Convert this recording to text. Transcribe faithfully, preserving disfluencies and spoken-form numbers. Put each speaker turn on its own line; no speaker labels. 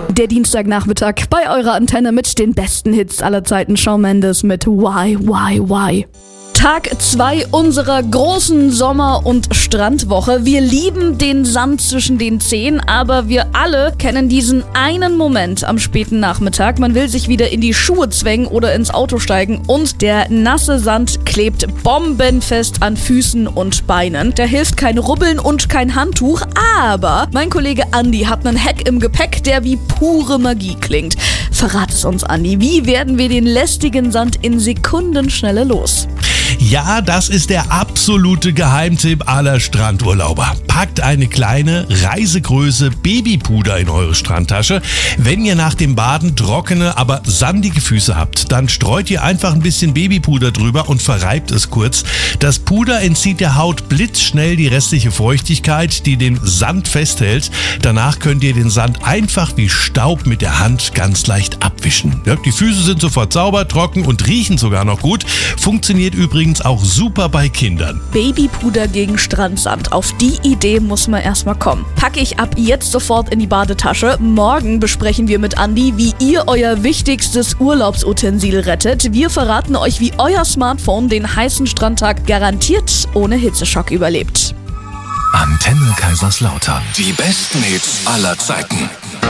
Der Dienstagnachmittag bei eurer Antenne mit den besten Hits aller Zeiten. Shawn Mendes mit Why, Why, Why. Tag zwei unserer großen Sommer- und Strandwoche. Wir lieben den Sand zwischen den Zehen, aber wir alle kennen diesen einen Moment am späten Nachmittag. Man will sich wieder in die Schuhe zwängen oder ins Auto steigen und der nasse Sand klebt bombenfest an Füßen und Beinen. Da hilft kein Rubbeln und kein Handtuch, aber mein Kollege Andi hat einen Hack im Gepäck, der wie pure Magie klingt. Verrat es uns, Andi, wie werden wir den lästigen Sand in Sekundenschnelle los?
Ja, das ist der absolute Geheimtipp aller Strandurlauber. Packt eine kleine, Reisegröße Babypuder in eure Strandtasche. Wenn ihr nach dem Baden trockene, aber sandige Füße habt, dann streut ihr einfach ein bisschen Babypuder drüber und verreibt es kurz. Das Puder entzieht der Haut blitzschnell die restliche Feuchtigkeit, die den Sand festhält. Danach könnt ihr den Sand einfach wie Staub mit der Hand ganz leicht abwischen. Ja, die Füße sind sofort sauber, trocken und riechen sogar noch gut. Funktioniert übrigens auch super bei Kindern.
Babypuder gegen Strandsand. Auf die Idee muss man erstmal kommen. Packe ich ab jetzt sofort in die Badetasche. Morgen besprechen wir mit Andi, wie ihr euer wichtigstes Urlaubsutensil rettet. Wir verraten euch, wie euer Smartphone den heißen Strandtag garantiert ohne Hitzeschock überlebt.
Antenne Kaiserslautern. Die besten Hits aller Zeiten.